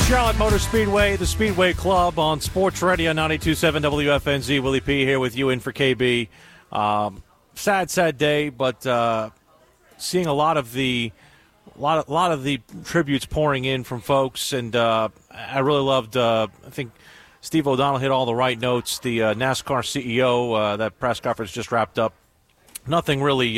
Charlotte Motor Speedway, the Speedway Club on Sports Radio 92.7 WFNZ. Willie P. here with you in for KB. Sad day, but seeing a lot of the tributes pouring in from folks, and I really loved. I think Steve O'Donnell hit all the right notes. The NASCAR CEO, that press conference just wrapped up. Nothing really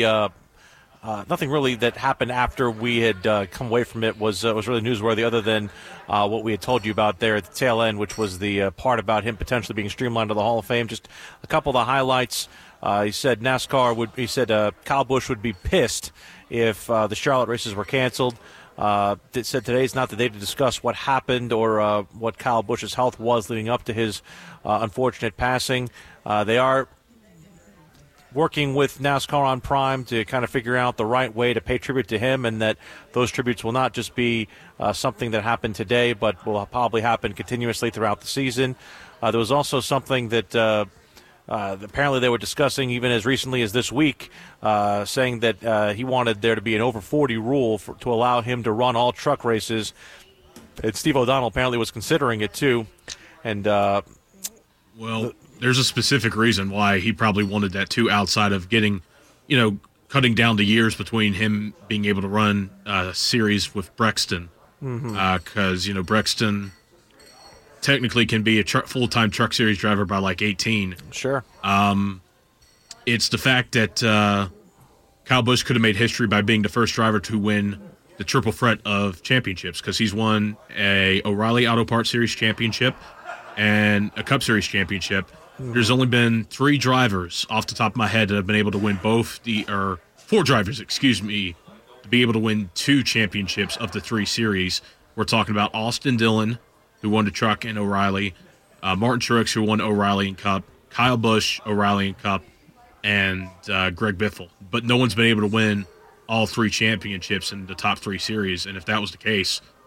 that happened after we had come away from it was really newsworthy, other than what we had told you about there at the tail end, which was the part about him potentially being streamlined to the Hall of Fame. Just a couple of the highlights. He said Kyle Busch would be pissed if the Charlotte races were canceled. It said today's not the day to discuss what happened or what Kyle Busch's health was leading up to his unfortunate passing. They are working with NASCAR on Prime to kind of figure out the right way to pay tribute to him, and that those tributes will not just be something that happened today, but will probably happen continuously throughout the season. There was also something that apparently they were discussing even as recently as this week, saying that he wanted there to be an over 40 rule to allow him to run all truck races. And Steve O'Donnell apparently was considering it too. And there's a specific reason why he probably wanted that too, outside of getting, cutting down the years between him being able to run a series with Brexton. Because, Brexton technically can be a full-time truck series driver by like 18. Sure. It's the fact that Kyle Busch could have made history by being the first driver to win the triple threat of championships, because he's won a O'Reilly Auto Parts Series championship and a Cup Series championship. There's only been 3 drivers off the top of my head that have been able to win 4 drivers, to be able to win 2 championships of the 3 series. We're talking about Austin Dillon, who won the truck and O'Reilly, Martin Truex, who won O'Reilly and Cup, Kyle Busch, O'Reilly and Cup, and Greg Biffle. But no one's been able to win all 3 championships in the top 3 series, and if that was the case,